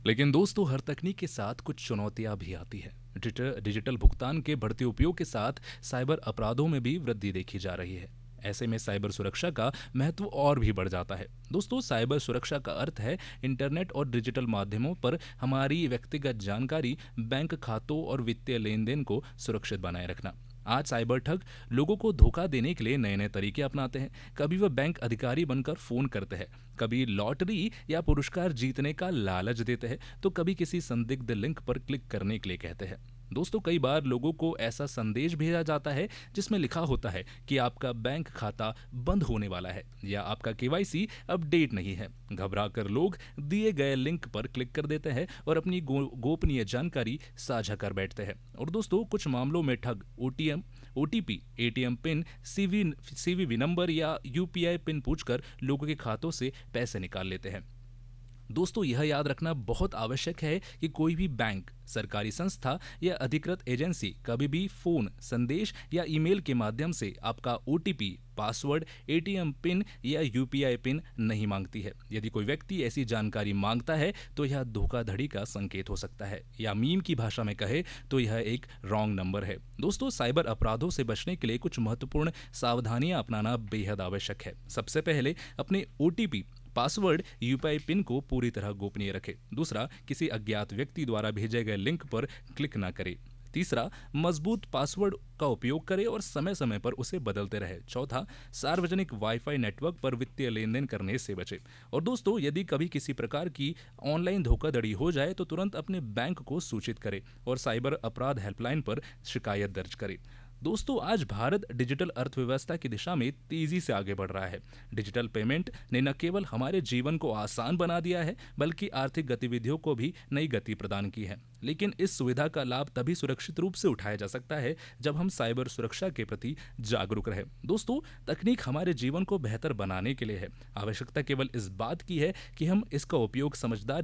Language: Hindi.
लेकिन दोस्तों, हर तकनीक के साथ कुछ चुनौतियां भी आती है। डिजिटल भुगतान के बढ़ते उपयोग के साथ साइबर अपराधों में भी वृद्धि देखी जा रही है। ऐसे में साइबर सुरक्षा का महत्व और भी बढ़ जाता है। दोस्तों, साइबर सुरक्षा का अर्थ है इंटरनेट और डिजिटल माध्यमों पर हमारी व्यक्तिगत जानकारी, बैंक खातों और वित्तीय लेन देन को सुरक्षित बनाए रखना। आज साइबर ठग लोगों को धोखा देने के लिए नए नए तरीके अपनाते हैं। कभी वह बैंक अधिकारी बनकर फोन करते हैं, कभी लॉटरी या पुरस्कार जीतने का लालच देते हैं, तो कभी किसी संदिग्ध लिंक पर क्लिक करने के लिए कहते हैं। दोस्तों, कई बार लोगों को ऐसा संदेश भेजा जाता है जिसमें लिखा होता है कि आपका बैंक खाता बंद होने वाला है या आपका केवाईसी अपडेट नहीं है। घबरा कर लोग दिए गए लिंक पर क्लिक कर देते हैं और अपनी गोपनीय जानकारी साझा कर बैठते हैं। और दोस्तों, कुछ मामलों में ठग OTP, ATM pin, CVV number या यूपीआई पिन पूछकर लोगों के खातों से पैसे निकाल लेते हैं। दोस्तों, यह याद रखना बहुत आवश्यक है कि कोई भी बैंक, सरकारी संस्था या अधिकृत एजेंसी कभी भी फोन, संदेश या ईमेल के माध्यम से आपका ओटीपी, पासवर्ड, एटीएम पिन या यूपीआई पिन नहीं मांगती है। यदि कोई व्यक्ति ऐसी जानकारी मांगता है तो यह धोखाधड़ी का संकेत हो सकता है, या मीम की भाषा में कहे तो यह एक रॉन्ग नंबर है। दोस्तों, साइबर अपराधों से बचने के लिए कुछ महत्वपूर्ण सावधानियां अपनाना बेहद आवश्यक है। सबसे पहले अपने ओटीपी, पासवर्ड, यूपीआई पिन को पूरी तरह गोपनीय रखें। दूसरा, किसी अज्ञात व्यक्ति द्वारा भेजे गए लिंक पर क्लिक ना करें। तीसरा, मजबूत पासवर्ड का उपयोग करें और समय समय पर उसे बदलते रहे। चौथा, सार्वजनिक वाईफाई नेटवर्क पर वित्तीय लेन देन करने से बचें। और दोस्तों, यदि कभी किसी प्रकार की ऑनलाइन धोखाधड़ी हो जाए तो तुरंत अपने बैंक को सूचित करें और साइबर अपराध हेल्पलाइन पर शिकायत दर्ज करें। दोस्तों, आज भारत डिजिटल अर्थव्यवस्था की दिशा में तेजी से आगे बढ़ रहा है। डिजिटल पेमेंट ने न केवल हमारे जीवन को आसान बना दिया है, बल्कि आर्थिक गतिविधियों को भी नई गति प्रदान की है। लेकिन इस सुविधा का लाभ तभी सुरक्षित रूप से उठाया जा सकता है जब हम साइबर सुरक्षा के प्रति जागरूक रहें। दोस्तों, तकनीक हमारे जीवन को बेहतर बनाने के लिए है। आवश्यकता केवल इस बात की है कि हम इसका उपयोग समझदारी